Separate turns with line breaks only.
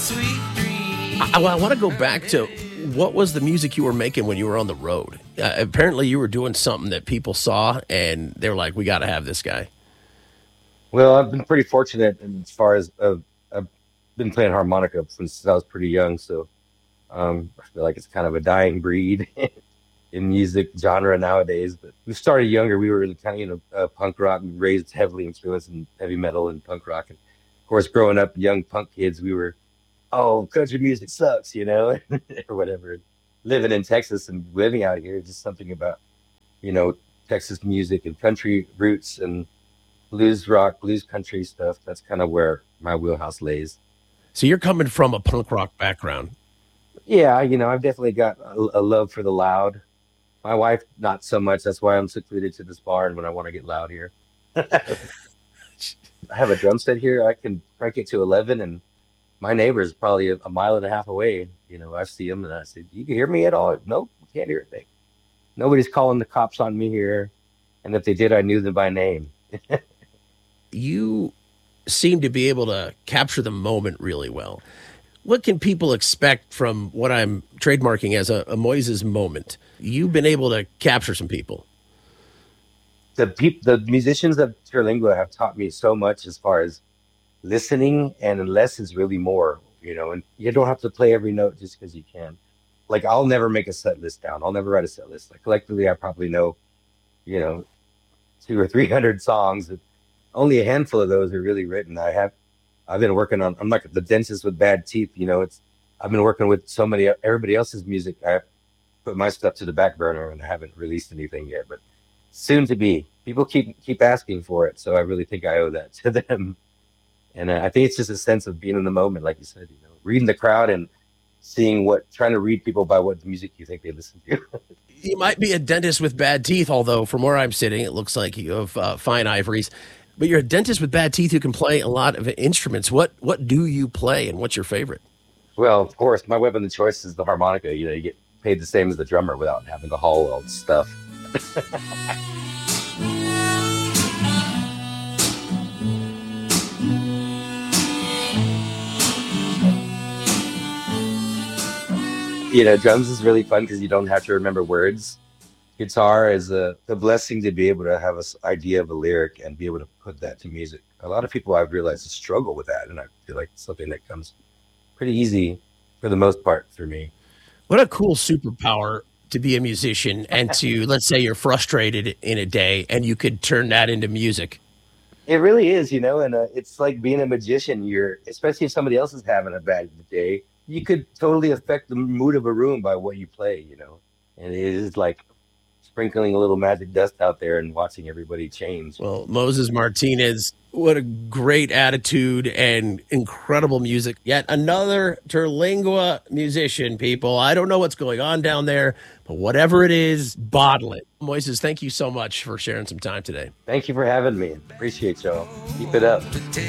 I want to go back to what was the music you were making when you were on the road? Apparently, you were doing something that people saw and they were like, "We got to have this guy."
Well, I've been pretty fortunate as far as I've been playing harmonica since I was pretty young, so I feel like it's kind of a dying breed in music genre nowadays. But we started younger. We were really kind of, punk rock. We raised heavily influenced in heavy metal and punk rock. And of course, growing up, young punk kids, we were, oh, country music sucks, or whatever. Living in Texas and living out here, just something about, you know, Texas music and country roots and blues rock, blues country stuff. That's kind of where my wheelhouse lays.
So you're coming from a punk rock background.
Yeah, I've definitely got a love for the loud. My wife, not so much. That's why I'm secluded to this barn when I want to get loud here. I have a drum set here. I can crank it to 11, and my neighbor is probably a mile and a half away. I see him, and I said, "You can hear me at all?" Nope, can't hear a thing. Nobody's calling the cops on me here, and if they did, I knew them by name.
You seem to be able to capture the moment really well. What can people expect from what I'm trademarking as a Moises moment? You've been able to capture some people.
The musicians of Terlingua have taught me so much as far as listening, and less is really more, and you don't have to play every note just because you can. Like, I'll never make a set list down. I'll never write a set list. Like, collectively, I probably know, you know, two or 300 songs. Only a handful of those are really written. I've been working on, I'm like the dentist with bad teeth, I've been working with everybody else's music. I put my stuff to the back burner and I haven't released anything yet, but soon to be. People keep asking for it, so I really think I owe that to them. And I think it's just a sense of being in the moment, like you said, reading the crowd and trying to read people by what music you think they listen to.
You might be a dentist with bad teeth, although from where I'm sitting, it looks like you have fine ivories. But you're a dentist with bad teeth who can play a lot of instruments. What do you play, and what's your favorite?
Well, of course, my weapon of choice is the harmonica. You get paid the same as the drummer without having to haul all the stuff. Drums is really fun because you don't have to remember words. Guitar is the blessing to be able to have an idea of a lyric and be able to put that to music. A lot of people I've realized struggle with that, and I feel like it's something that comes pretty easy for the most part for me.
What a cool superpower to be a musician and to, let's say you're frustrated in a day and you could turn that into music.
It really is, and it's like being a magician. Especially if somebody else is having a bad day, you could totally affect the mood of a room by what you play. And it is like sprinkling a little magic dust out there and watching everybody change.
Well, Moses Martinez, what a great attitude and incredible music. Yet another Terlingua musician, people. I don't know what's going on down there, but whatever it is, bottle it. Moises, thank you so much for sharing some time today.
Thank you for having me. Appreciate y'all. Keep it up.